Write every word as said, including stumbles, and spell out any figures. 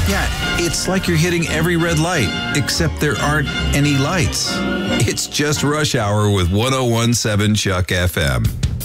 Yeah, it's like you're hitting every red light, except there aren't any lights. It's just Rush Hour with one oh one point seven Chuck F M.